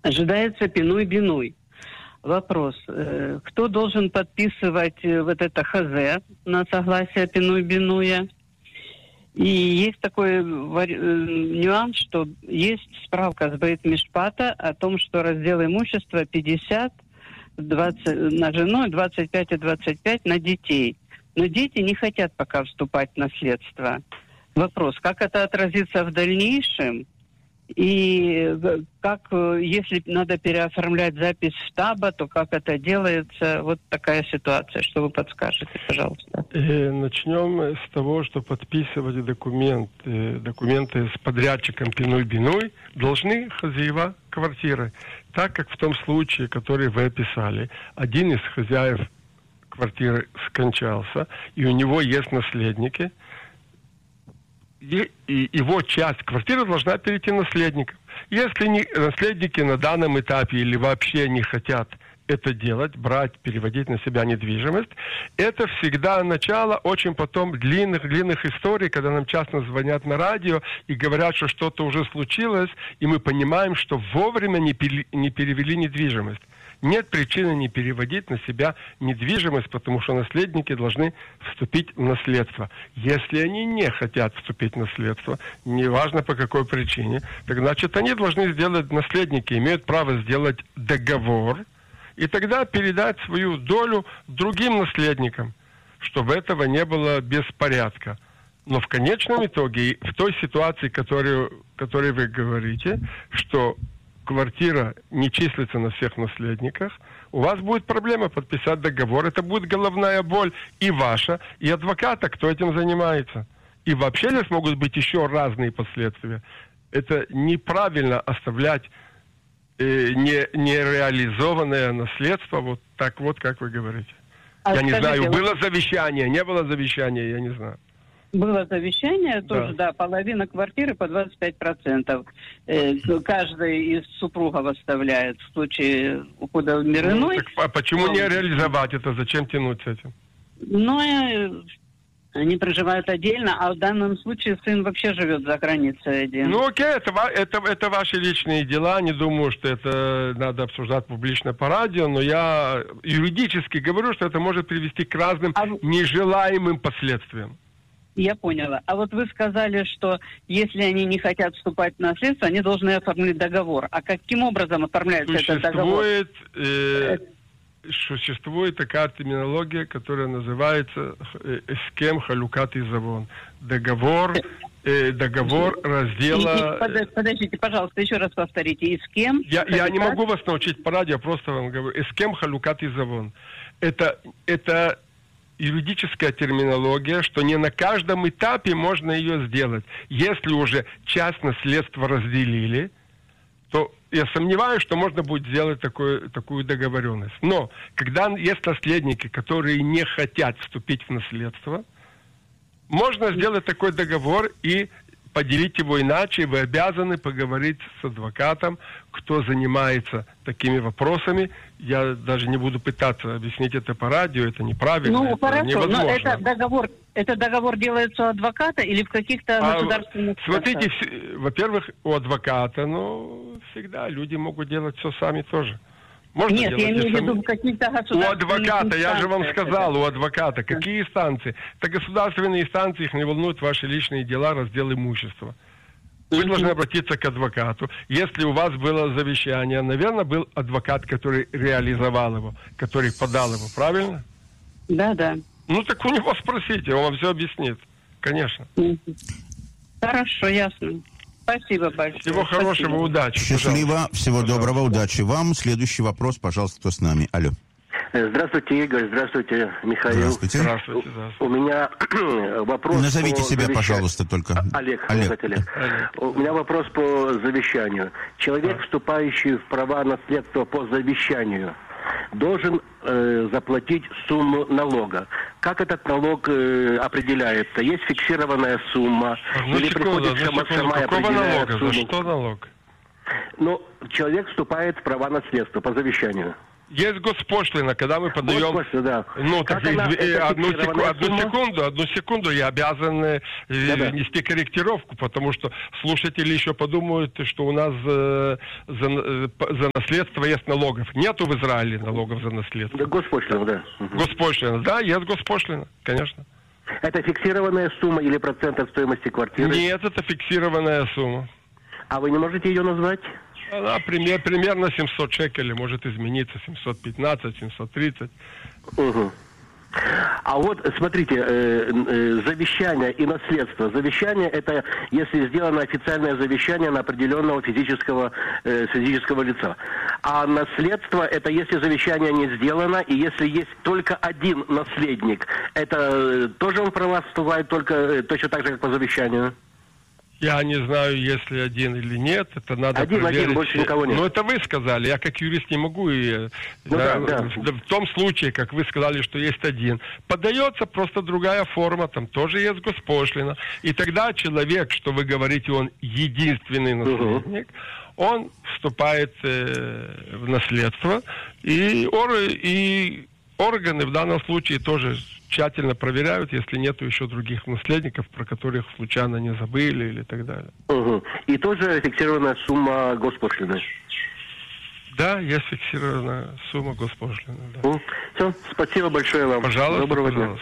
ожидается пинуй-бинуй. Вопрос. Кто должен подписывать вот это ХЗ на согласие пинуй-бинуя? И есть такой нюанс, что есть справка с Бейт-Мишпата о том, что раздел имущества 50 20 на жену, 25 и 25 на детей. Но дети не хотят пока вступать в наследство. Вопрос, как это отразится в дальнейшем? И как, если надо переоформлять запись штаба, то как это делается? Вот такая ситуация. Что вы подскажете, пожалуйста? Начнем с того, что подписывать документы с подрядчиком пинуй-бинуй должны хозяева квартиры. Так как в том случае, который вы описали, один из хозяев квартиры скончался, и у него есть наследники, и его часть квартиры должна перейти наследникам. Если наследники на данном этапе или вообще не хотят это делать, брать, переводить на себя недвижимость, это всегда начало очень потом длинных историй, когда нам часто звонят на радио и говорят, что что-то уже случилось, и мы понимаем, что вовремя не перевели недвижимость. Нет причины не переводить на себя недвижимость, потому что наследники должны вступить в наследство. Если они не хотят вступить в наследство, неважно по какой причине, так значит они должны сделать, наследники имеют право сделать договор, и тогда передать свою долю другим наследникам, чтобы этого не было беспорядка. Но в конечном итоге, в той ситуации, которой вы говорите, что квартира не числится на всех наследниках, у вас будет проблема подписать договор. Это будет головная боль и ваша, и адвоката, кто этим занимается. И вообще здесь могут быть еще разные последствия. Это неправильно оставлять нереализованное наследство вот так вот, как вы говорите. Я не знаю, было завещание, не было завещания, я не знаю. Было завещание, тоже, да, половина квартиры по 25%. Каждый из супругов оставляет в случае ухода в мир иной. А почему не реализовать это? Зачем тянуть с этим? Они проживают отдельно, а в данном случае сын вообще живет за границей один. Ну окей, это ваши личные дела. Не думаю, что это надо обсуждать публично по радио, но я юридически говорю, что это может привести к разным нежелаемым последствиям. Я поняла. А вот вы сказали, что если они не хотят вступать в наследство, они должны оформить договор. А каким образом оформляется этот договор? Существует такая терминология, которая называется «эскем халукат изавон». Договор раздела... Подождите, пожалуйста, еще раз повторите. «Эскем»? Я не могу вас научить по радио, просто вам говорю. «Эскем халукат изавон». Это юридическая терминология, что не на каждом этапе можно ее сделать. Если уже часть наследства разделили, то я сомневаюсь, что можно будет сделать такую договоренность. Но когда есть наследники, которые не хотят вступить в наследство, можно сделать такой договор и поделить его иначе. Вы обязаны поговорить с адвокатом, кто занимается такими вопросами. Я даже не буду пытаться объяснить это по радио, это неправильно, это хорошо, невозможно. Но это договор делается у адвоката или в каких-то государственных... Смотрите, во-первых, у адвоката, всегда люди могут делать все сами тоже. Можно Нет, я имею в виду в каких-то государственных У адвоката, я же вам сказал, у адвоката. Какие инстанции? Так государственные инстанции, их не волнуют ваши личные дела, раздел имущества. Вы должны обратиться к адвокату. Если у вас было завещание, наверное, был адвокат, который реализовал его, который подал его, правильно? Да. Так у него спросите, он вам все объяснит. Конечно. Хорошо, ясно. Спасибо большое. Всего хорошего, удачи. Счастливо, пожалуйста. всего доброго, удачи вам. Следующий вопрос, пожалуйста, кто с нами? Алло. Здравствуйте, Игорь. Здравствуйте, Михаил. Здравствуйте. У меня вопрос... Назовите себя, пожалуйста, только. Олег. У меня вопрос по завещанию. Человек, вступающий в права наследства по завещанию, должен заплатить сумму налога. Как этот налог определяется? Есть фиксированная сумма? Или приходит сама Какого определяет налога? сумму? За что налог? Человек вступает в права наследства по завещанию. Есть госпошлина, когда мы подаем... Госпошлина, да. Ну, так, одну секунду, я обязан нести корректировку, потому что слушатели еще подумают, что у нас за наследство есть налогов. Нету в Израиле налогов за наследство. Да, госпошлина, да. Госпошлина, да, есть госпошлина, конечно. Это фиксированная сумма или процент от стоимости квартиры? Нет, это фиксированная сумма. А вы не можете ее назвать? Она примерно 700 шекелей, может измениться, 715, 730. Угу. А вот, смотрите, завещание и наследство. Завещание – это если сделано официальное завещание на определенного физического лица. А наследство – это если завещание не сделано, и если есть только один наследник. Это тоже он права вступает точно так же, как по завещанию? Я не знаю, есть ли один или нет, это надо проверить. Один, больше никого нет. Но это вы сказали, я как юрист не могу. В том случае, как вы сказали, что есть один, подается просто другая форма, там тоже есть госпошлина. И тогда человек, что вы говорите, он единственный наследник, он вступает в наследство, и органы в данном случае тоже тщательно проверяют, если нету еще других наследников, про которых случайно не забыли или так далее. Угу. И тоже фиксированная сумма госпошлины? Да, есть фиксированная сумма госпошлины. Да. Все, спасибо большое вам. Пожалуйста. Доброго дня.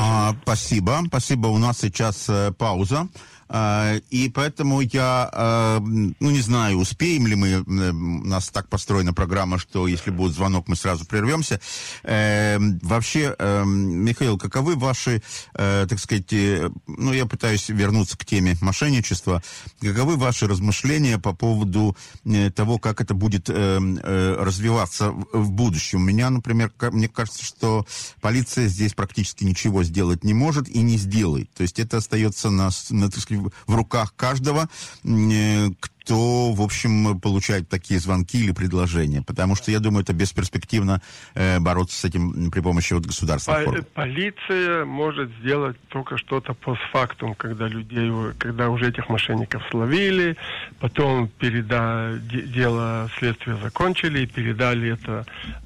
Спасибо. У нас сейчас пауза. И поэтому я, не знаю, успеем ли мы, у нас так построена программа, что если будет звонок, мы сразу прервемся. Вообще, Михаил, каковы ваши, так сказать, я пытаюсь вернуться к теме мошенничества, каковы ваши размышления по поводу того, как это будет развиваться в будущем? У меня, например, мне кажется, что полиция здесь практически ничего сделать не может и не сделает. То есть это остается так сказать, в руках каждого, кто, в общем, получает такие звонки или предложения. Потому что, я думаю, это бесперспективно бороться с этим при помощи государственных форм. Полиция может сделать только что-то постфактум, когда уже этих мошенников словили, потом дело следствия закончили, передали это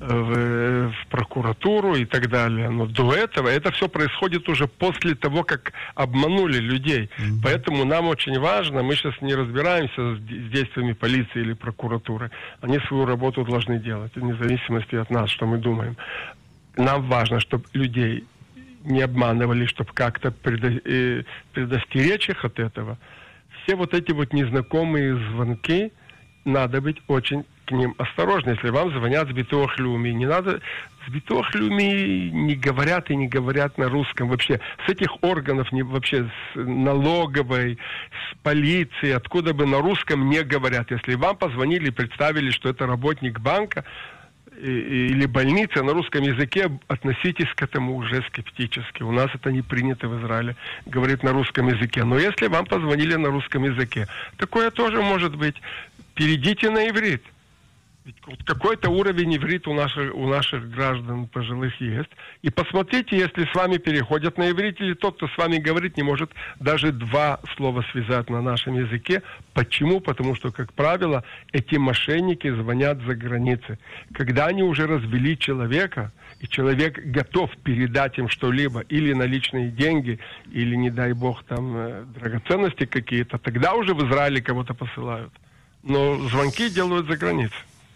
в прокуратуру и так далее. Но до этого это все происходит уже после того, как обманули людей. Поэтому нам очень важно, мы сейчас не разбираемся с действиями полиции или прокуратуры. Они свою работу должны делать, вне зависимости от нас, что мы думаем. Нам важно, чтобы людей не обманывали, чтобы как-то предостеречь их от этого. Все вот эти вот незнакомые звонки, надо быть очень к ним осторожны. Если вам звонят с Битуах Леуми, не надо... С Битуах Леуми не говорят и не говорят на русском. Вообще, с этих органов, вообще с налоговой, с полиции, откуда бы на русском не говорят. Если вам позвонили и представили, что это работник банка или больницы на русском языке, относитесь к этому уже скептически. У нас это не принято в Израиле говорить на русском языке. Но если вам позвонили на русском языке, такое тоже может быть. Перейдите на иврит. Ведь какой-то уровень иврит у наших граждан пожилых есть. И посмотрите, если с вами переходят на иврит, или тот, кто с вами говорит, не может даже два слова связать на нашем языке. Почему? Потому что, как правило, эти мошенники звонят за границей. Когда они уже развели человека, и человек готов передать им что-либо, или наличные деньги, или, не дай бог, там драгоценности какие-то, тогда уже в Израиле кого-то посылают. Но звонки делают за границей.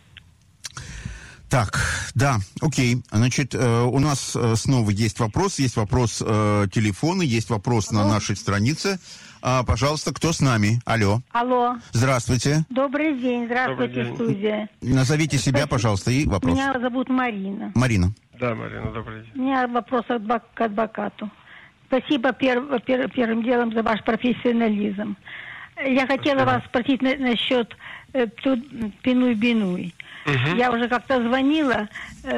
Так, да, окей. Значит, у нас снова есть вопрос телефона, есть вопрос на нашей странице. Пожалуйста, кто с нами? Алло. Алло. Здравствуйте. Добрый день, здравствуйте, студия. Назовите себя, пожалуйста, и вопрос. Меня зовут Марина. Марина. Да, Марина, добрый день. У меня вопрос к адвокату. Спасибо первым делом за ваш профессионализм. Я хотела вас спросить насчет Пинуй-Бинуй. Я уже как-то звонила,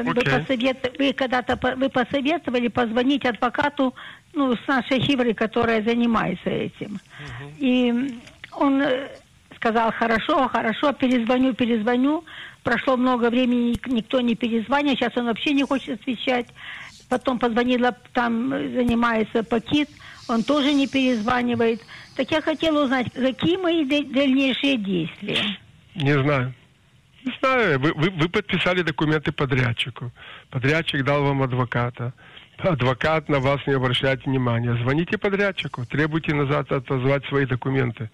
вы посоветовали позвонить адвокату, с нашей хивры, которая занимается этим. И он сказал, хорошо, перезвоню. Прошло много времени, никто не перезвонил, сейчас он вообще не хочет отвечать. Потом позвонила, там занимается Пакит, он тоже не перезванивает. Так я хотела узнать, какие мои дальнейшие действия? Не знаю. Не знаю, вы подписали документы подрядчику. Подрядчик дал вам адвоката. Адвокат на вас не обращает внимания. Звоните подрядчику, требуйте назад отозвать свои документы.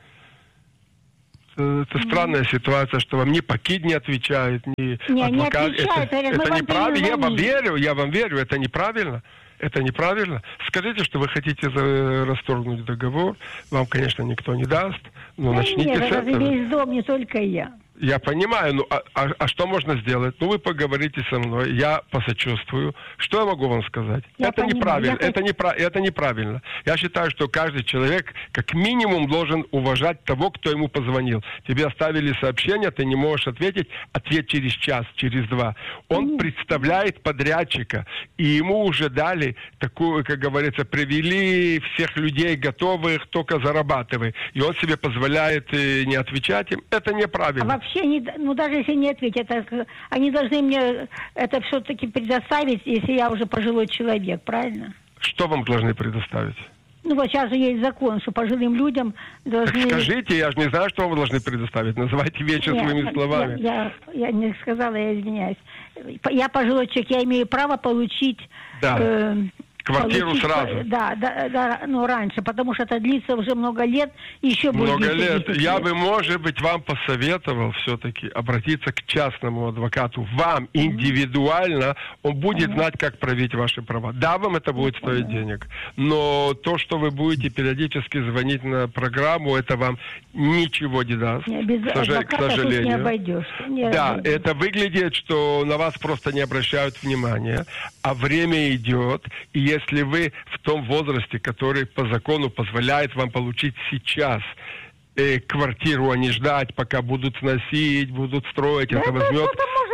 Это странная ситуация, что вам ни покид не отвечает, ни адвокат. Не отвечает, это неправильно. Я вам верю, это неправильно. Это неправильно. Скажите, что вы хотите расторгнуть договор. Вам, конечно, никто не даст. Но начните с этого. Весь дом, не только я. Я понимаю, ну а что можно сделать? Ну вы поговорите со мной, я посочувствую. Что я могу вам сказать? Это неправильно. Это неправильно. Я считаю, что каждый человек как минимум должен уважать того, кто ему позвонил. Тебе оставили сообщение, ты не можешь ответить, ответь через час, через два. Он представляет подрядчика, и ему уже дали такую, как говорится, привели всех людей готовых, только зарабатывай. И он себе позволяет не отвечать им. Это неправильно. Вообще, даже если не ответить, они должны мне это все-таки предоставить, если я уже пожилой человек, правильно? Что вам должны предоставить? Ну, вот сейчас же есть закон, что пожилым людям должны... Так скажите, я же не знаю, что вам должны предоставить. Называйте вещи своими словами. Я не сказала, я извиняюсь. Я пожилой человек, я имею право получить... Да. Квартиру сразу. Да, ну раньше, потому что это длится уже много лет, еще будет много лет. Я бы, может быть, вам посоветовал все-таки обратиться к частному адвокату. Вам индивидуально, он будет знать, как проявить ваши права. Да, вам это будет стоить денег, но то, что вы будете периодически звонить на программу, это вам ничего не даст, к сожалению. Не обойдешь. Это выглядит, что на вас просто не обращают внимания, а время идет, и если вы в том возрасте, который по закону позволяет вам получить сейчас квартиру, а не ждать, пока будут сносить, будут строить, это возьмет...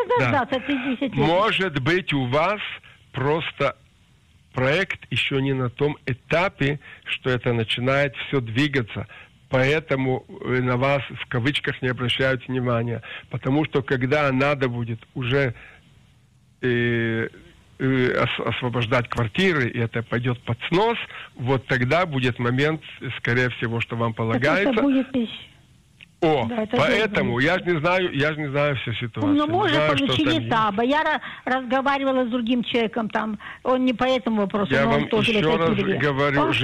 Может быть, у вас просто проект еще не на том этапе, что это начинает все двигаться. Поэтому на вас в кавычках не обращают внимания. Потому что когда надо будет уже... освобождать квартиры, и это пойдет под снос, вот тогда будет момент, скорее всего, что вам полагается. Это будет... Поэтому я же не знаю всю ситуацию. Ну, мы уже получили этап. Я разговаривала с другим человеком там, он не по этому вопросу, я вам еще раз говорю, он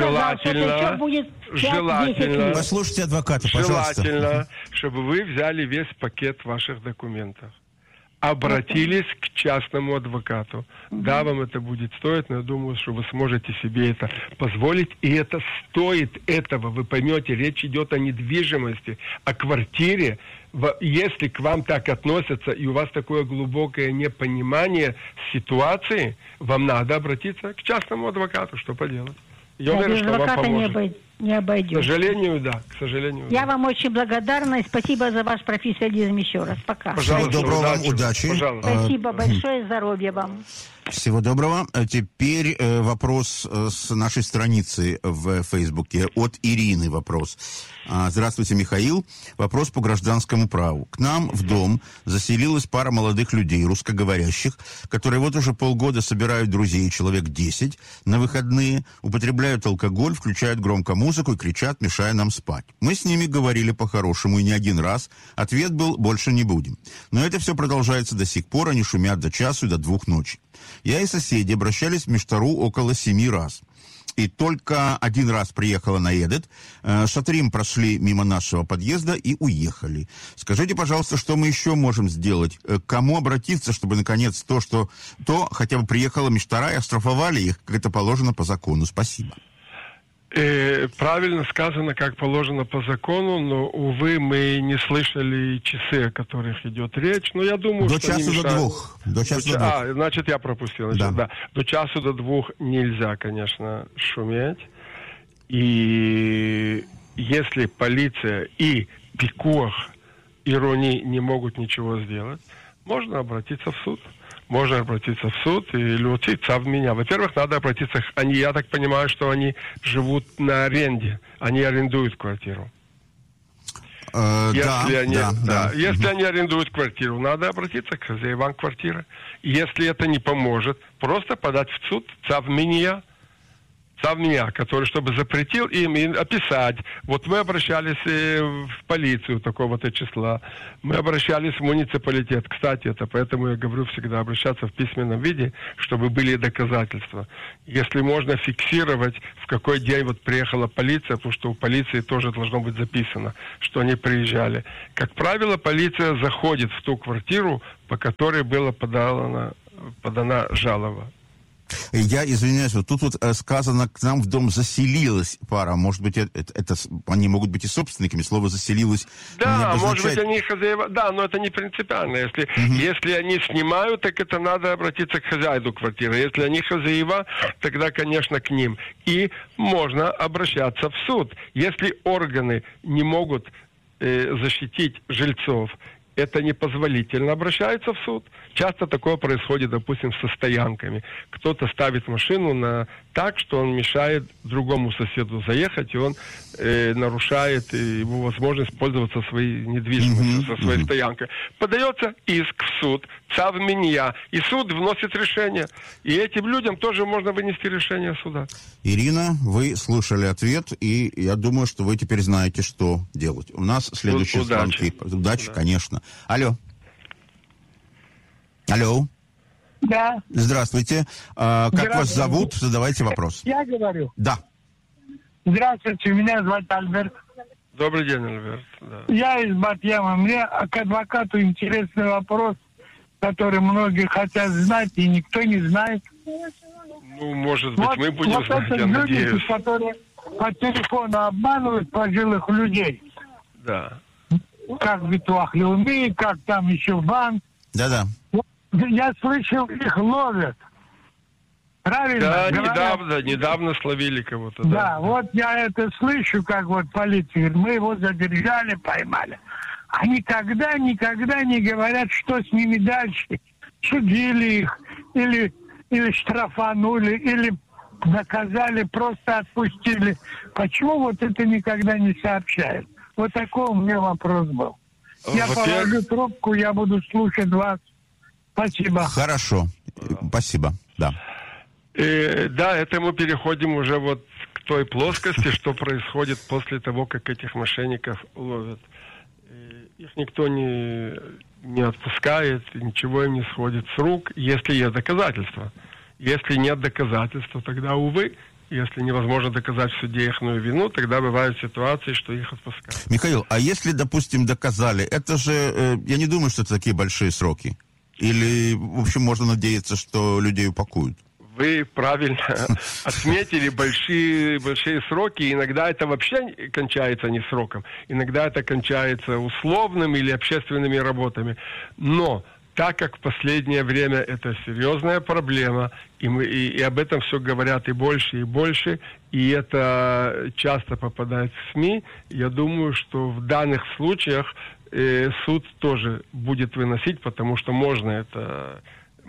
желательно, послушайте адвоката, пожалуйста. Желательно, чтобы вы взяли весь пакет ваших документов. Обратились к частному адвокату. Да, вам это будет стоить, но я думаю, что вы сможете себе это позволить. И это стоит этого. Вы поймете, речь идет о недвижимости, о квартире. Если к вам так относятся, и у вас такое глубокое непонимание ситуации, вам надо обратиться к частному адвокату. Что поделать? Я уверен, что вам поможет. Не обойдешь. К сожалению, да. Я вам очень благодарна и спасибо за ваш профессионализм еще раз. Пока. Всего доброго вам, удачи. Спасибо большое, здоровья вам. Всего доброго. Теперь вопрос с нашей страницы в Фейсбуке. От Ирины вопрос. Здравствуйте, Михаил. Вопрос по гражданскому праву. К нам в дом заселилась пара молодых людей, русскоговорящих, которые вот уже полгода собирают друзей, человек 10, на выходные, употребляют алкоголь, включают громко музыку и кричат, мешая нам спать. Мы с ними говорили по-хорошему и не один раз. Ответ был: больше не будем. Но это все продолжается до сих пор, они шумят до часу и до 2 ночи. Я и соседи обращались в Миштару около 7 раз. И только 1 раз приехала на Эдет. Шатрим прошли мимо нашего подъезда и уехали. Скажите, пожалуйста, что мы еще можем сделать? К кому обратиться, чтобы, наконец, то хотя бы приехала Миштара и оштрафовали их, как это положено по закону? Спасибо. Правильно сказано, как положено по закону, но, увы, мы не слышали часы, о которых идет речь. Но я думаю, до что часу до 2. До часу до 2. Значит, я пропустил. Да. До часу до 2 нельзя, конечно, шуметь. И если полиция и пикуах, и рони не могут ничего сделать, можно обратиться в суд. Можно обратиться в суд и лютиться в меня. Во-первых, надо обратиться... Я так понимаю, что они живут на аренде. Они арендуют квартиру. Если они арендуют квартиру, надо обратиться к хозяевам квартиры. Если это не поможет, просто подать в суд цав меня. Совмия, который, чтобы запретил им описать. Вот мы обращались в полицию такого-то числа, мы обращались в муниципалитет. Кстати, это поэтому я говорю всегда обращаться в письменном виде, чтобы были доказательства. Если можно фиксировать, в какой день вот приехала полиция, потому что у полиции тоже должно быть записано, что они приезжали. Как правило, полиция заходит в ту квартиру, по которой была подана жалоба. Я извиняюсь, вот тут вот сказано, к нам в дом заселилась пара. Может быть, это они могут быть и собственниками. Слово «заселилась» да, может быть, они хозяева. Да, но это не принципиально. Если они снимают, так это надо обратиться к хозяину квартиры. Если они хозяева, тогда, конечно, к ним. И можно обращаться в суд. Если органы не могут защитить жильцов, это непозволительно, обращаются в суд. Часто такое происходит, допустим, со стоянками. Кто-то ставит машину так, что он мешает другому соседу заехать, и он нарушает его возможность пользоваться своей недвижимостью, со своей стоянкой. Подается иск в суд, цав минья, и суд вносит решение. И этим людям тоже можно вынести решение суда. Ирина, вы слушали ответ, и я думаю, что вы теперь знаете, что делать. У нас следующие звонки. Удачи, конечно. Алло. Алло. Да. Здравствуйте. Как вас зовут? Задавайте вопрос. Я говорю? Да. Здравствуйте, меня зовут Альберт. Добрый день, Альберт. Да. Я из Батьяма. Мне к адвокату интересный вопрос, который многие хотят знать, и никто не знает. Ну, может быть, мы будем знать, я надеюсь. Люди, которые по телефону обманывают пожилых людей. Да. Как в Битуах Леуми, как там еще в банк. Да-да. Я слышал, их ловят. Правильно? Да, недавно словили кого-то. Да, вот я это слышу, как вот полиция говорит, мы его задержали, поймали. А никогда не говорят, что с ними дальше. Судили их, или штрафанули, или наказали, просто отпустили. Почему вот это никогда не сообщают? Вот такой у меня вопрос был. Я положу трубку, я буду слушать вас. Спасибо. Хорошо. Спасибо. Да. Да, это мы переходим уже вот к той плоскости, что происходит после того, как этих мошенников ловят. Их никто не отпускает, ничего им не сходит с рук, если есть доказательства. Если нет доказательств, тогда, увы, если невозможно доказать в суде их вину, тогда бывают ситуации, что их отпускают. Михаил, а если, допустим, доказали, это же, я не думаю, что это такие большие сроки. Или, в общем, можно надеяться, что людей упакуют? Вы правильно отметили большие сроки. Иногда это вообще кончается не сроком. Иногда это кончается условным или общественными работами. Но так как в последнее время это серьезная проблема, и об этом все говорят и больше, и это часто попадает в СМИ, я думаю, что в данных случаях суд тоже будет выносить, потому что это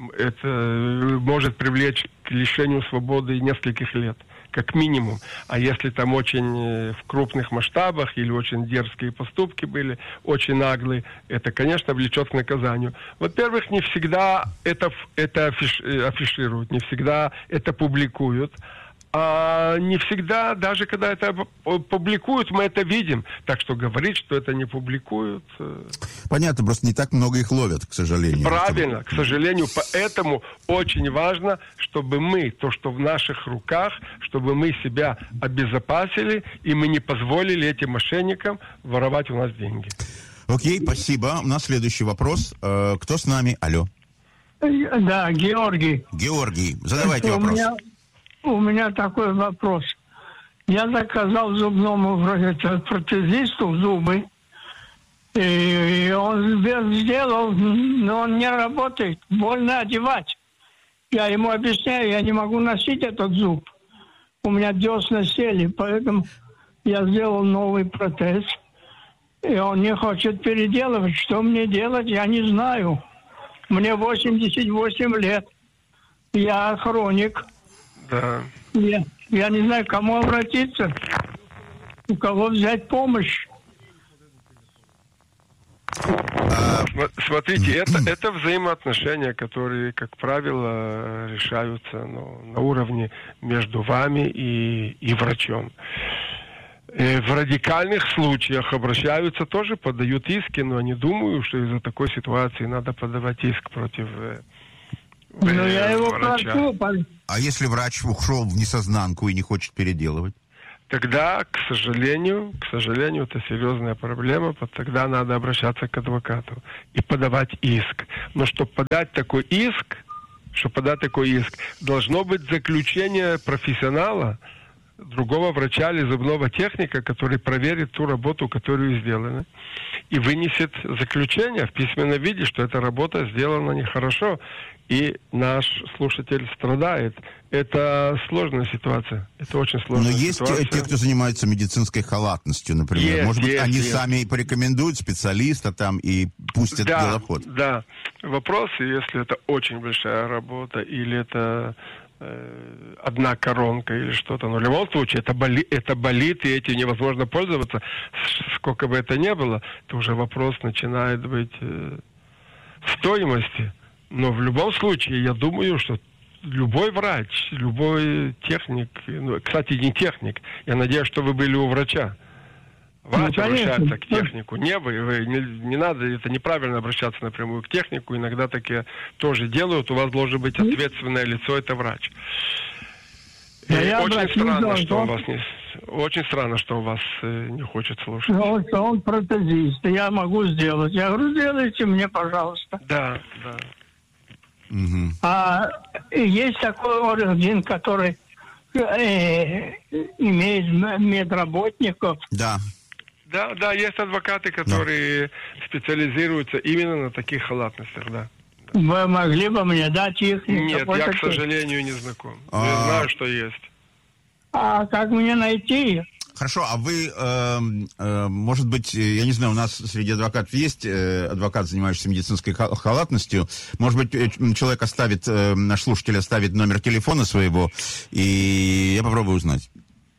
может привлечь к лишению свободы нескольких лет, как минимум. А если там очень в крупных масштабах или очень дерзкие поступки были, очень наглые, это, конечно, влечет к наказанию. Во-первых, не всегда это афишируют, не всегда это публикуют. А не всегда, даже когда это публикуют, мы это видим. Так что говорить, что это не публикуют... Понятно, просто не так много их ловят, к сожалению. Правильно, к сожалению. Поэтому очень важно, чтобы мы, то, что в наших руках, чтобы мы себя обезопасили, и мы не позволили этим мошенникам воровать у нас деньги. Окей, спасибо. У нас следующий вопрос. Кто с нами? Алло. Да, Георгий. Георгий, задавайте вопрос. У меня такой вопрос. Я заказал зубному протезисту зубы, и он сделал, но он не работает, больно одевать. Я ему объясняю, я не могу носить этот зуб. У меня десна сели, поэтому я сделал новый протез, и он не хочет переделывать. Что мне делать, я не знаю. Мне 88 лет, я хроник. Да. Я не знаю, к кому обратиться, у кого взять помощь. Смотрите, это взаимоотношения, которые, как правило, решаются на уровне между вами и врачом. В радикальных случаях обращаются тоже, подают иски, но не думаю, что из-за такой ситуации надо подавать иск против я его врача. А если врач ушел в несознанку и не хочет переделывать? Тогда, к сожалению, это серьезная проблема, тогда надо обращаться к адвокату и подавать иск. Но чтобы подать такой иск, должно быть заключение профессионала, другого врача или зубного техника, который проверит ту работу, которую сделана, и вынесет заключение в письменном виде, что эта работа сделана нехорошо, и наш слушатель страдает. Это сложная ситуация. Это очень сложная ситуация. Но есть те, кто занимается медицинской халатностью, например. Может быть, они сами порекомендуют специалиста там и пустят дело в ход. Да. Вопрос, если это очень большая работа, или это одна коронка или что-то. Но в любом случае это болит, и этим невозможно пользоваться. Сколько бы это ни было, то уже вопрос начинает быть стоимости. Но в любом случае, я думаю, что любой врач, любой техник, кстати, не техник, я надеюсь, что вы были у врача. Врач обращается к технику. Не надо, это неправильно обращаться напрямую к технику. Иногда такие тоже делают. У вас должен быть ответственное лицо, это врач. Очень странно, что у вас не хочет слушать. Он протезист, я могу сделать. Я говорю, сделайте мне, пожалуйста. Да. Угу. А есть такой орган, который имеет медработников. Да. Да, есть адвокаты, которые специализируются именно на таких халатностях, да. Вы могли бы мне дать их? Нет, я, к сожалению, не знаком. Я знаю, что есть. А как мне найти их? Хорошо, а вы, может быть, я не знаю, у нас среди адвокатов есть адвокат, занимающийся медицинской халатностью. Может быть, человек наш слушатель оставит номер телефона своего, и я попробую узнать.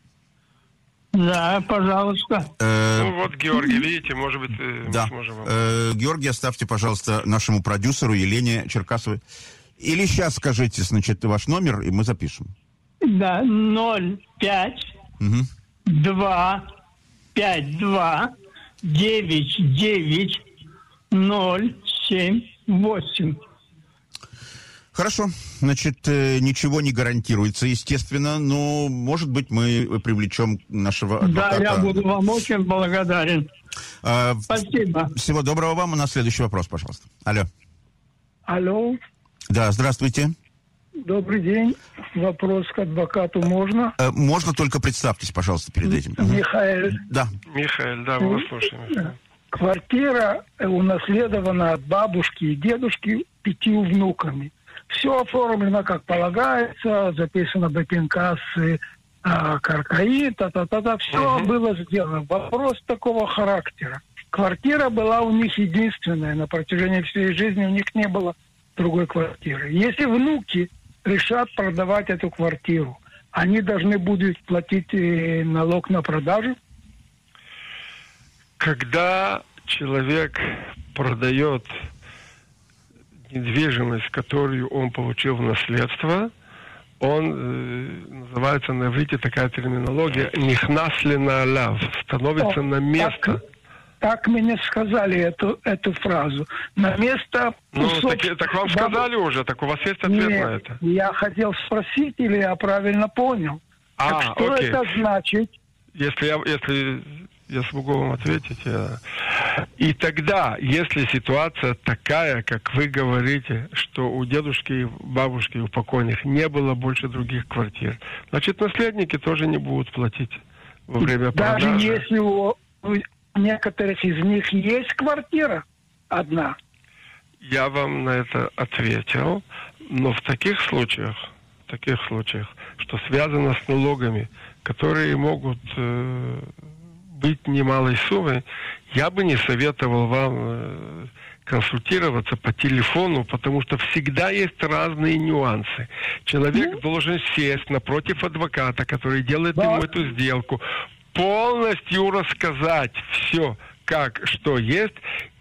Да, пожалуйста. Вот, Георгий, видите, может быть, мы сможем вам... Георгий, оставьте, пожалуйста, нашему продюсеру Елене Черкасовой. Или сейчас скажите, значит, ваш номер, и мы запишем. Да, 05 2 5 2 9 9 0 7 8. Хорошо. Значит, ничего не гарантируется, естественно, но, может быть, мы привлечем нашего адвоката. Да, я буду вам очень благодарен. Спасибо. Всего доброго вам. У нас следующий вопрос, пожалуйста. Алло. Да, здравствуйте. Добрый день. Вопрос к адвокату можно? Можно, только представьтесь, пожалуйста, перед этим. Михаил. Да. Михаил, да, мы вас слушаем. Квартира унаследована от бабушки и дедушки 5 внуками. Все оформлено, как полагается, записано бепинкасы, каркаи, все было сделано. Вопрос такого характера. Квартира была у них единственная. На протяжении всей жизни у них не было другой квартиры. Если внуки решат продавать эту квартиру, они должны будут платить налог на продажу? Когда человек продает недвижимость, которую он получил в наследство, он, называется на иврите такая терминология, «нихнас лена алав», становится на место. Так мне сказали эту фразу. На место... Так вам сказали уже, так у вас есть ответ на это? Я хотел спросить, или я правильно понял. Что это значит? Если я смогу вам ответить. И тогда, если ситуация такая, как вы говорите, что у дедушки и бабушки, у покойных не было больше других квартир, значит, наследники тоже не будут платить во время продажи. Даже если у некоторых из них есть квартира одна? Я вам на это ответил, но в таких случаях, что связано с налогами, которые могут быть немалой суммой, я бы не советовал вам консультироваться по телефону, потому что всегда есть разные нюансы. Человек должен сесть напротив адвоката, который делает ему эту сделку, полностью рассказать все, как, что есть,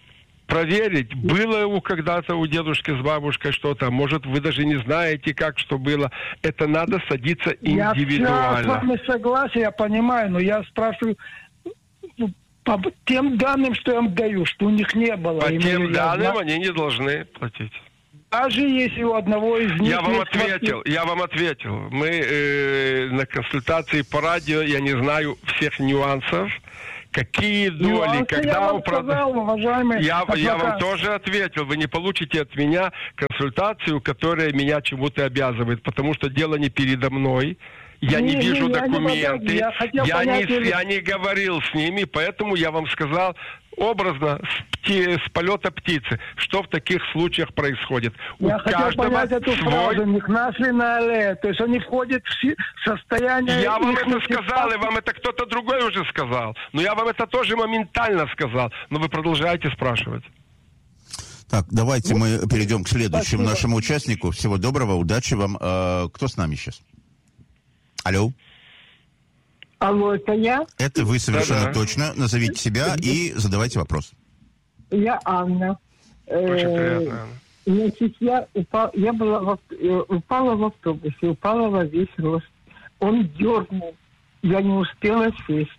проверить, было когда-то у дедушки с бабушкой что-то, может, вы даже не знаете, как, что было. Это надо садиться индивидуально. Я с вами согласен, я понимаю, но я спрашиваю по тем данным, что я им даю, что у них не было. По тем данным они не должны платить. Даже если у одного из них... Я вам ответил. Мы на консультации по радио, я не знаю всех нюансов, какие доли, когда у продавца... Я вам тоже ответил. Вы не получите от меня консультацию, которая меня чему-то обязывает, потому что дело не передо мной. Я не вижу документы. Я не говорил с ними, поэтому я вам сказал образно с полета птицы, что в таких случаях происходит. Я хотел понять эту фразу, не нашли на аллее, то есть они входят в состояние... Я вам это сказал, и вам это кто-то другой уже сказал. Но я вам это тоже моментально сказал, но вы продолжаете спрашивать. Так, давайте мы перейдем к следующему нашему участнику. Всего доброго, удачи вам. Кто с нами сейчас? Алло. Алло, это я? Это вы совершенно точно. Назовите себя и задавайте вопрос. Я Анна. Очень приятно, Анна. Значит, я упала в автобусе, упала во весь рост. Он дернул. Я не успела сесть.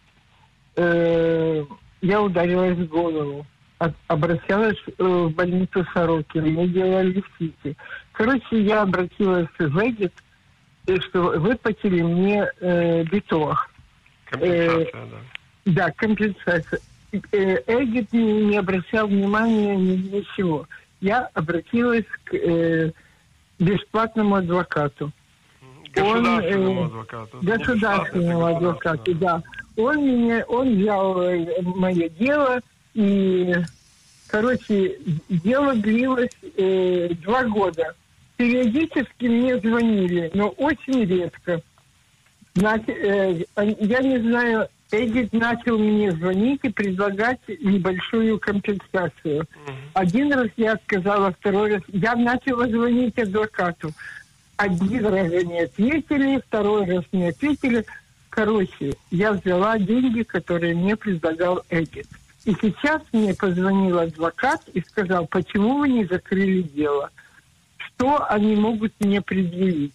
Я ударилась в голову. Обращалась в больницу Сорокина. Мне делали СИТи. Короче, я обратилась в Эгид, что выплатили мне биток. Компенсация, да. Да, компенсация. Эгид не обращал внимания ни на чего. Я обратилась к бесплатному адвокату. Государственному адвокату. Государственному адвокату, да. Он взял мое дело, и, короче, дело длилось 2 года. Периодически мне звонили, но очень редко. Я не знаю, Эдит начал мне звонить и предлагать небольшую компенсацию. Один раз я отказала, второй раз... Я начала звонить адвокату. Один раз не ответили, второй раз не ответили. Короче, я взяла деньги, которые мне предлагал Эдит. И сейчас мне позвонил адвокат и сказал, почему вы не закрыли дело? Что они могут мне предъявить?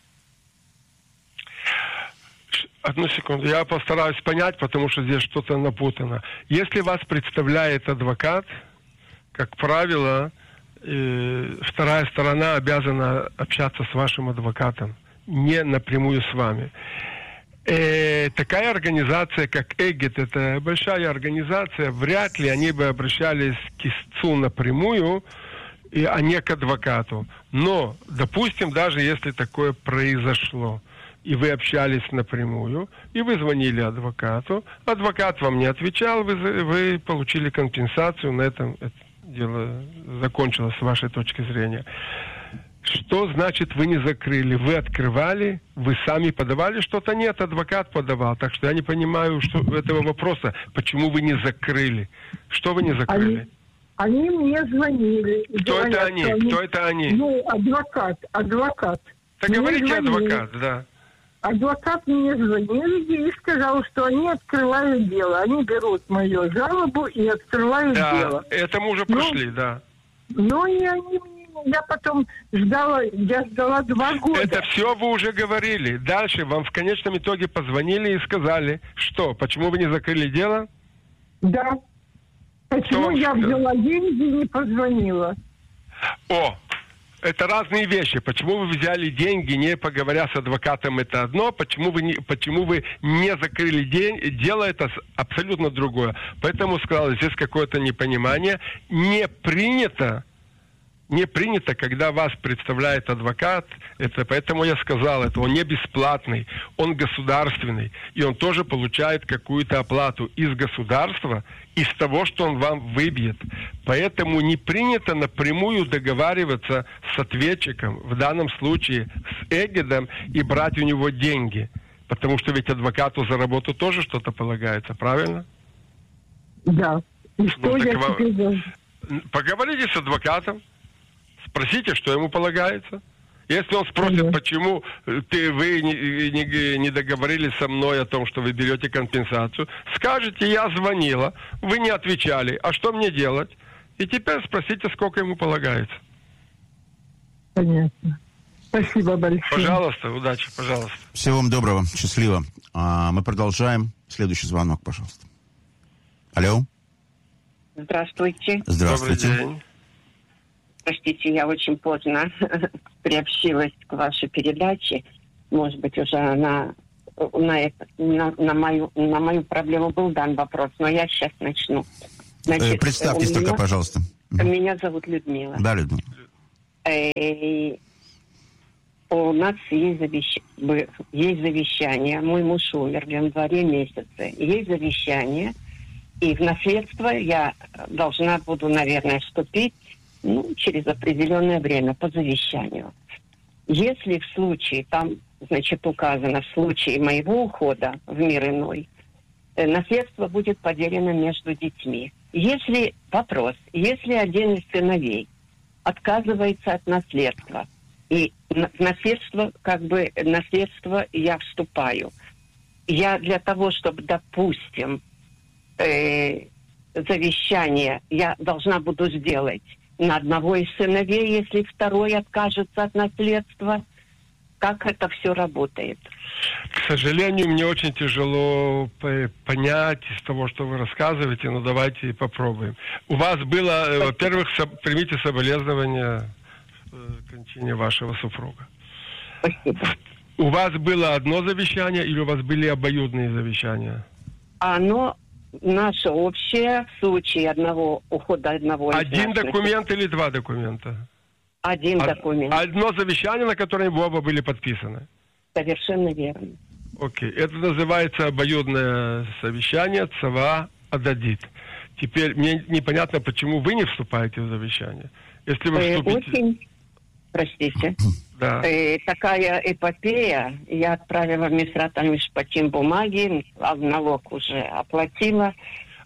Одну секунду, я постараюсь понять, потому что здесь что-то напутано. Если вас представляет адвокат, как правило, вторая сторона обязана общаться с вашим адвокатом, не напрямую с вами. Такая организация, как ЭГИТ, это большая организация, вряд ли они бы обращались к истцу напрямую, а не к адвокату. Но, допустим, даже если такое произошло, и вы общались напрямую, и вы звонили адвокату, адвокат вам не отвечал, вы получили компенсацию, на этом это дело закончилось с вашей точки зрения. Что значит вы не закрыли? Вы открывали, вы сами подавали что-то? Нет, адвокат подавал. Так что я не понимаю этого вопроса. Почему вы не закрыли? Что вы не закрыли? Они мне звонили. Кто говорят, это они? Кто это они? Ну, адвокат. Так мне говорите звонили. Адвокат, да. Адвокат мне звонил и сказал, что они открывают дело. Они берут мою жалобу и открывают дело. Да, это мы уже прошли, да. Ну, и они мне... Я потом ждала 2 года. Это все вы уже говорили. Дальше вам в конечном итоге позвонили и сказали, что, почему вы не закрыли дело? Да. Почему я взяла деньги и не позвонила? Это разные вещи. Почему вы взяли деньги, не поговоря с адвокатом, это одно. Почему вы не закрыли дело, это абсолютно другое. Поэтому сказал, здесь какое-то непонимание. Не принято, когда вас представляет адвокат, поэтому я сказал, это он не бесплатный, он государственный, и он тоже получает какую-то оплату из государства, из того, что он вам выбьет. Поэтому не принято напрямую договариваться с ответчиком, в данном случае с Эгидом, и брать у него деньги. Потому что ведь адвокату за работу тоже что-то полагается, правильно? Да. И что я теперь должен? Поговорите с адвокатом. Спросите, что ему полагается. Если он спросит, почему вы не договорились со мной о том, что вы берете компенсацию, скажите, я звонила, вы не отвечали. А что мне делать? И теперь спросите, сколько ему полагается. Понятно. Спасибо большое. Пожалуйста, удачи, пожалуйста. Всего вам доброго, счастливо. Мы продолжаем. Следующий звонок, пожалуйста. Алло. Здравствуйте. Здравствуйте. Добрый день. Простите, я очень поздно приобщилась к вашей передаче. Может быть, уже на мою проблему был дан вопрос, но я сейчас начну. Значит, представьтесь только, пожалуйста. Меня зовут Людмила. Да, Людмила. У нас есть завещание. Мой муж умер в январе месяце. Есть завещание. И в наследство я должна буду, наверное, вступить через определенное время по завещанию. Если в случае, там, значит, указано, в случае моего ухода в мир иной, наследство будет поделено между детьми. Если один из сыновей отказывается от наследства, и в наследство я вступаю, я для того, чтобы, допустим, завещание я должна буду сделать на одного из сыновей, если второй откажется от наследства. Как это все работает? К сожалению, мне очень тяжело понять из того, что вы рассказываете, но давайте попробуем. У вас было, во-первых, примите соболезнования кончине вашего супруга. Спасибо. У вас было одно завещание или у вас были обоюдные завещания? Оно наше общее в случае ухода одного из Один документ или два документа? Один документ. Одно завещание, на котором оба были подписаны? Совершенно верно. Окей. Это называется обоюдное совещание цава ададит. Теперь мне непонятно, почему вы не вступаете в завещание. Если вы вступите... Простите. Да. Такая эпопея. Я отправила в Мисрат аль-Мишпатим бумаги, налог уже оплатила.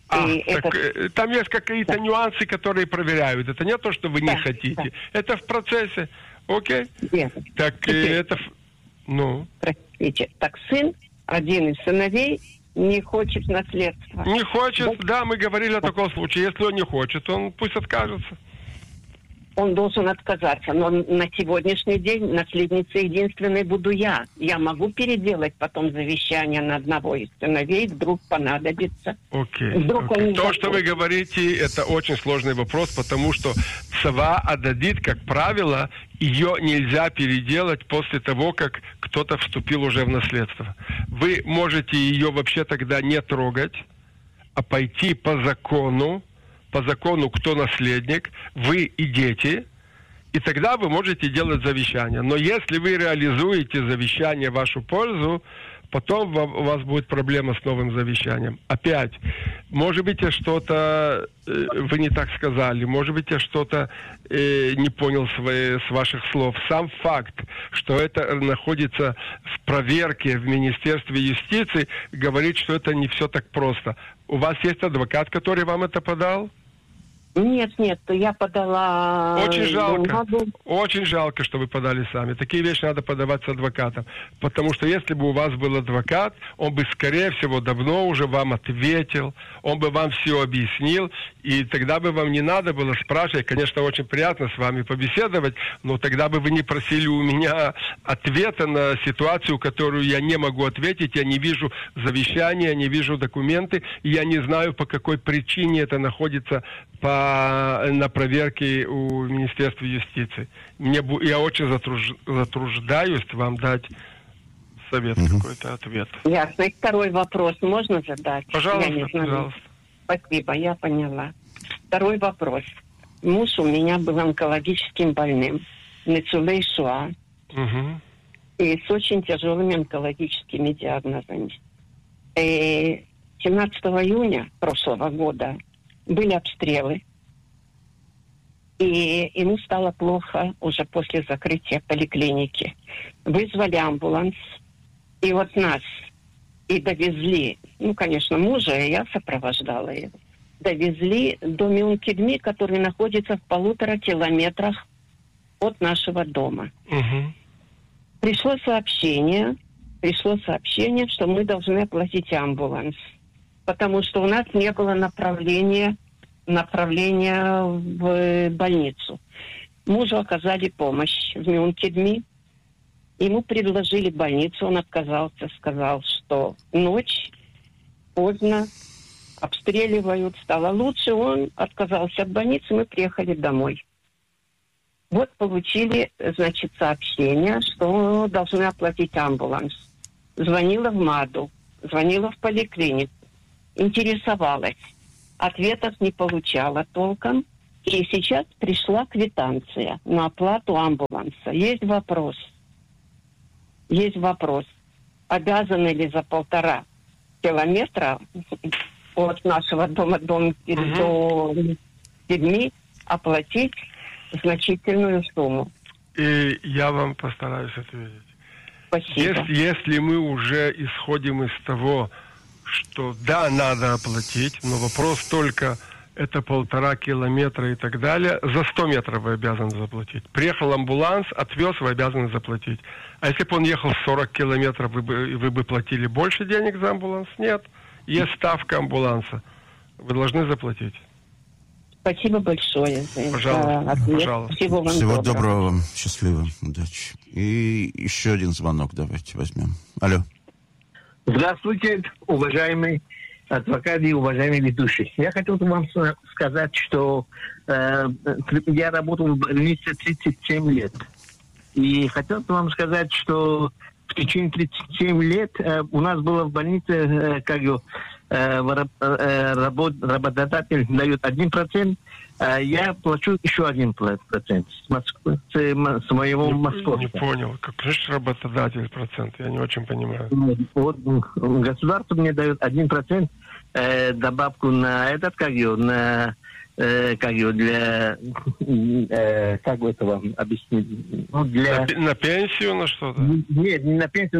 Там есть какие-то нюансы, которые проверяют. Это не то, что вы не хотите. Да. Это в процессе. Окей? Нет. Так это... Простите. Так сын, один из сыновей, не хочет наследства. Не хочет, да, мы говорили о таком случае. Если он не хочет, он пусть откажется. Он должен отказаться. Но на сегодняшний день наследницей единственной буду я. Я могу переделать потом завещание на одного из сыновей, вдруг понадобится. Окей. Окей. То, что вы говорите, это очень сложный вопрос, потому что цава ададит, как правило, ее нельзя переделать после того, как кто-то вступил уже в наследство. Вы можете ее вообще тогда не трогать, а пойти по закону, кто наследник, вы и дети, и тогда вы можете делать завещание. Но если вы реализуете завещание в вашу пользу, потом у вас будет проблема с новым завещанием. Опять, может быть, я что-то вы не так сказали, может быть, я что-то не понял с ваших слов. Сам факт, что это находится в проверке в Министерстве юстиции, говорит, что это не все так просто. У вас есть адвокат, который вам это подал? Нет, я подала... Очень жалко, что вы подали сами. Такие вещи надо подавать с адвокатом. Потому что если бы у вас был адвокат, он бы, скорее всего, давно уже вам ответил, он бы вам все объяснил, и тогда бы вам не надо было спрашивать. Конечно, очень приятно с вами побеседовать, но тогда бы вы не просили у меня ответа на ситуацию, которую я не могу ответить. Я не вижу завещания, не вижу документы, и я не знаю, по какой причине это находится на проверке у Министерства юстиции. Я очень затруждаюсь вам дать совет, какой-то ответ. Ясно. И второй вопрос можно задать? Пожалуйста. Спасибо, я поняла. Второй вопрос. Муж у меня был онкологическим больным. Ницулей Шуа. И с очень тяжелыми онкологическими диагнозами. 17 июня прошлого года были обстрелы. И ему стало плохо уже после закрытия поликлиники. Вызвали амбуланс. И вот нас и довезли, конечно, мужа, и я сопровождала его. Довезли до Мюнкедми, который находится в 1,5 километрах от нашего дома. Пришло сообщение, что мы должны оплатить амбуланс. Потому что у нас не было направления направление в больницу. Мужу оказали помощь в Мюнкедми. Ему предложили больницу, он отказался, сказал, что ночь, поздно, обстреливают, стало лучше. Он отказался от больницы, мы приехали домой. Вот получили, значит, сообщение, что должны оплатить амбуланс. Звонила в МАДу, звонила в поликлинику, интересовалась. Ответов не получала толком. И сейчас пришла квитанция на оплату амбуланса. Есть вопрос. Обязаны ли за 1,5 километра от нашего дома до Кедми оплатить значительную сумму? И я вам постараюсь ответить. Спасибо. Если мы уже исходим из того, что да, надо оплатить, но вопрос только это 1,5 километра и так далее, за 100 метров вы обязаны заплатить. Приехал амбуланс, отвез, вы обязаны заплатить. А если бы он ехал 40 километров, вы бы платили больше денег за амбуланс? Нет. Есть ставка амбуланса. Вы должны заплатить. Спасибо большое. Пожалуйста. Всего доброго вам. Счастливо. Удачи. И еще один звонок давайте возьмем. Алло. Здравствуйте, уважаемый адвокат и уважаемый ведущий. Я хотел вам сказать, что я работал в больнице 37 лет. И хотел вам сказать, что в течение 37 лет у нас было в больнице, работодатель дает 1%, а я плачу еще 1% с моего московского. Не понял. Как же работодатель процент? Я не очень понимаю. Вот государство мне дает 1% добавку на этот, для, как бы это вам объяснить? Ну, на пенсию, на что-то? Нет, не на пенсию,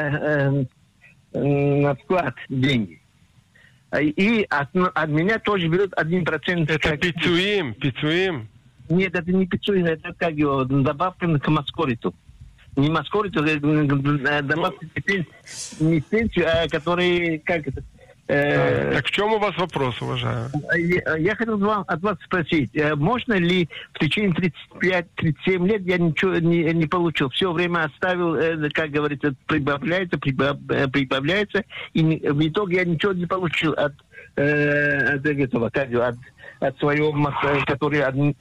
на вклад деньги. И от меня тоже берут 1%. Это пицуим? Нет, это не пицуим, это добавка к маскориту. Не маскориту, добавка не пенсию, а который, Так в чем у вас вопрос, уважаемый? Я хотел от вас спросить, можно ли в течение 35-37 лет я ничего не получил? Все время оставил, как говорится, прибавляется, и в итоге я ничего не получил от этого, от своего, который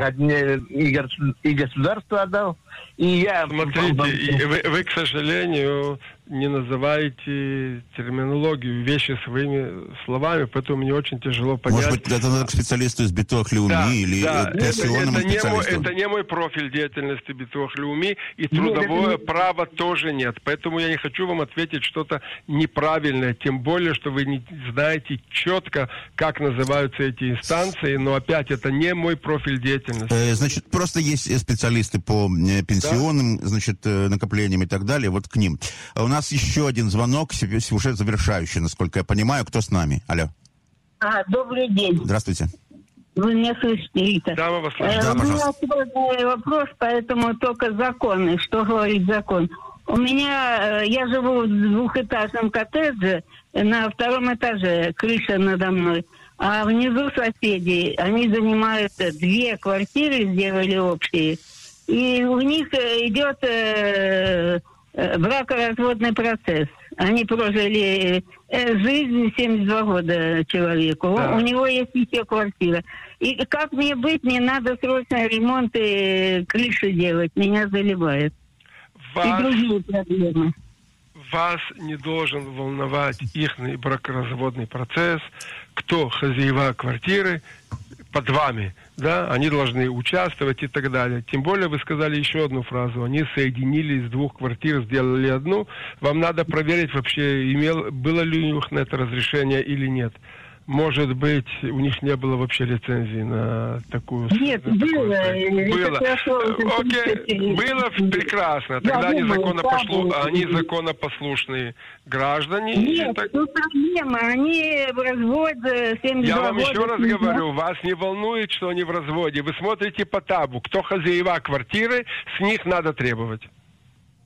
и государство отдал, и я... Смотрите, вы, к сожалению, не называете терминологию, вещи своими словами, поэтому мне очень тяжело понять. Может быть, это надо к специалисту из Битуах Леуми или пенсионному специалисту? Это не мой профиль деятельности Битуах Леуми, и трудовое право тоже нет. Поэтому я не хочу вам ответить что-то неправильное, тем более, что вы не знаете четко, как называются эти инстанции, но опять это не мой профиль деятельности. Значит, просто есть специалисты по пенсионным, значит, накоплениям и так далее, вот к ним. У нас еще один звонок, уже завершающий, насколько я понимаю. Кто с нами? Алло. Добрый день. Здравствуйте. Вы меня слышите, Рита? Да, мы вас слышим. Да, у меня сегодня вопрос, поэтому только законы. Что говорит закон? У меня, я живу в двухэтажном коттедже, на 2 этаже, крыша надо мной. А внизу соседи, они занимают 2 квартиры, сделали общие. И у них идет бракоразводный процесс. Они прожили жизнь 72 года человеку. Да. У него есть еще квартира. И как мне быть? Мне надо срочно ремонт и крыши делать. Меня заливает. И другие проблемы. Вас не должен волновать ихний бракоразводный процесс. Кто хозяева квартиры под вами, да, они должны участвовать и так далее. Тем более вы сказали еще одну фразу. Они соединили из 2 квартир, сделали одну. Вам надо проверить вообще, было ли у них на это разрешение или нет. Может быть, у них не было вообще лицензии на такую... Нет, было. Окей, было прекрасно. Тогда они законопослушные граждане. Нет, тут проблема. Они в разводе 72 года. Я вам еще раз говорю, вас не волнует, что они в разводе. Вы смотрите по табу. Кто хозяева квартиры, с них надо требовать.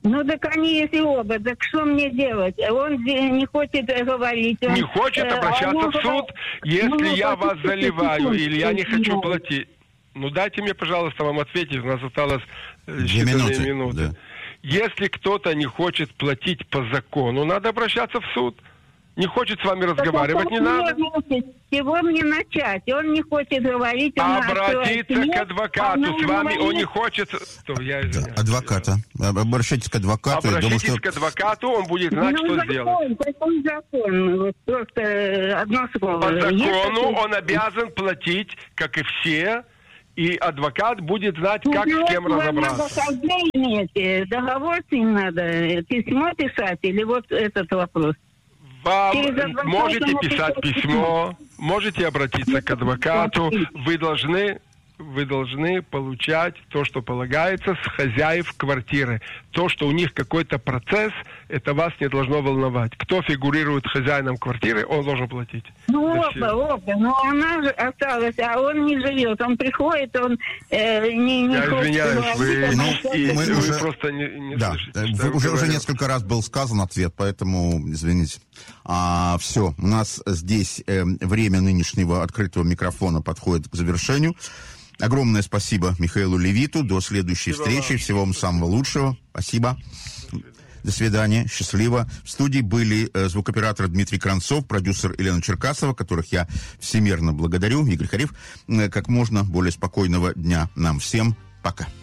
Ну, так они если оба, так что мне делать? Он не хочет говорить. Он, не хочет обращаться в суд, если я вас заливаю или я не хочу платить. Ну, дайте мне, пожалуйста, вам ответить. У нас осталось считанные минуты. Да. Если кто-то не хочет платить по закону, надо обращаться в суд. Не хочет с вами разговаривать, не надо. С чего мне начать? Он не хочет говорить. Обратиться к адвокату. С вами он не хочет... Адвоката. Обращайтесь к адвокату. Обращайтесь к адвокату, он будет знать, что сделать. Какой закон? Вот просто одно слово. По закону он обязан платить, как и все, и адвокат будет знать, как с кем разобраться. Имеете договор с ним надо, письмо писать или вот этот вопрос? Вам можете писать письмо, можете обратиться к адвокату. Вы должны получать то, что полагается, с хозяев квартиры. То, что у них какой-то процесс, это вас не должно волновать. Кто фигурирует хозяином квартиры, он должен платить. Ну, оба. Но она же осталась, а он не живет. Он приходит, он не Я хочет... извиняюсь, вы просто не да, слышите. Уже несколько раз был сказан ответ, поэтому извините. Все, у нас здесь время нынешнего открытого микрофона подходит к завершению. Огромное спасибо Михаилу Левиту. До следующей встречи. Всего вам самого лучшего. Спасибо. До свидания. Счастливо. В студии были звукооператор Дмитрий Кранцов, продюсер Елена Черкасова, которых я всемерно благодарю. Игорь Хариф. Как можно более спокойного дня нам всем. Пока.